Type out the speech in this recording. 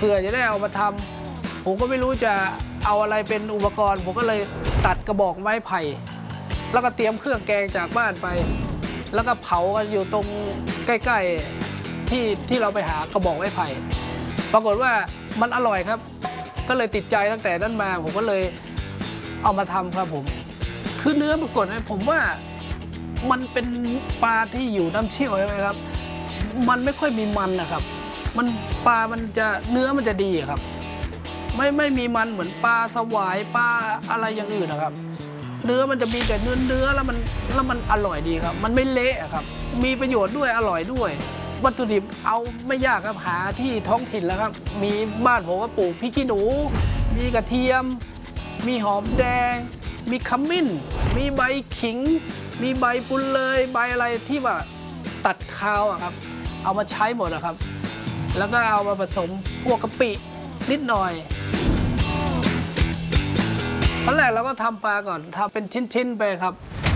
ผื่อจะได้เอามาทำผมก็ไม่รู้จะเอาอะไรเป็นอุปกรณ์ผมก็เลยตัดกระบอกไม้ไผ่แล้วก็เตรียมเครื่องแกงจากบ้านไปแล้วก็เผากันอยู่ตรงใกล้ๆที่เราไปหากระบอกไม้ไผ่ปรากฏว่ามันอร่อยครับก็เลยติดใจตั้งแต่นั้นมาผมก็เลยเอามาทำครับผมคือเนื้อปรากฏผมว่ามันเป็นปลาที่อยู่น้ำเชี่ยวใช่ไหมครับมันไม่ค่อยมีมันนะครับมันปลามันจะเนื้อมันจะดีครับไม่มีมันเหมือนปลาสวายปลาอะไรอย่างอื่นนะครับเนื้อมันจะมีแต่เนื้อแล้วมันอร่อยดีครับมันไม่เละครับมีประโยชน์ด้วยอร่อยด้วยวัตถุดิบเอาไม่ยากครับหาที่ท้องถิ่นแล้วครับมีบ้านผมก็ปลูกพริกขี้หนูมีกระเทียมมีหอมแดงมีขมิ้นมีใบขิงมีใบปุนเลยใบอะไรที่ว่าตัดคาวครับเอามาใช้หมดครับแล้วก็เอามาผสมพวกกะปินิดหน่อยขั้นแรกเราก็ทำปลาก่อนทำเป็นชิ้นๆไปครับ